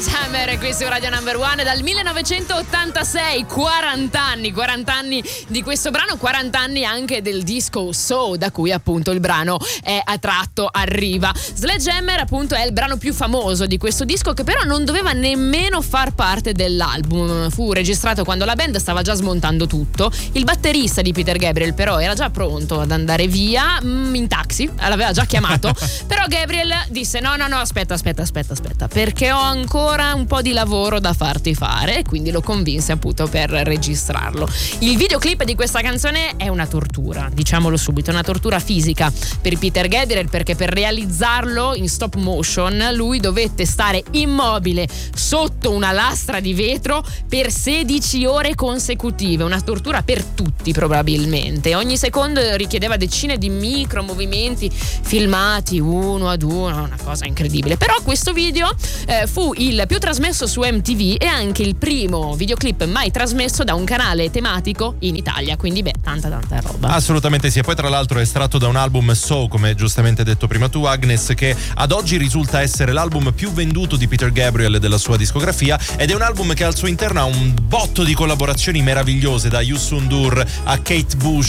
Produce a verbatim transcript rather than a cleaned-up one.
Sledgehammer qui su Radio Number One dal millenovecentottantasei, quaranta anni, quaranta anni di questo brano, quaranta anni anche del disco So, da cui appunto il brano è attratto, arriva. Sledgehammer appunto è il brano più famoso di questo disco, che però non doveva nemmeno far parte dell'album, fu registrato quando la band stava già smontando tutto. Il batterista di Peter Gabriel però era già pronto ad andare via mm, in taxi, l'aveva già chiamato, però Gabriel disse no no no aspetta aspetta aspetta aspetta perché ho ancora un po' di lavoro da farti fare, e quindi lo convinse appunto per registrarlo. Il videoclip di questa canzone è una tortura, diciamolo subito, una tortura fisica per Peter Gabriel, perché per realizzarlo in stop motion lui dovette stare immobile sotto una lastra di vetro per sedici ore consecutive, una tortura per tutti probabilmente. Ogni secondo richiedeva decine di micro movimenti filmati uno ad uno, una cosa incredibile. Però questo video eh, fu il più trasmesso su M T V e anche il primo videoclip mai trasmesso da un canale tematico in Italia, quindi beh, tanta tanta roba. Assolutamente sì, e poi tra l'altro è estratto da un album So, come giustamente detto prima tu Agnes, che ad oggi risulta essere l'album più venduto di Peter Gabriel della sua discografia, ed è un album che al suo interno ha un botto di collaborazioni meravigliose, da Youssou N'Dour a Kate Bush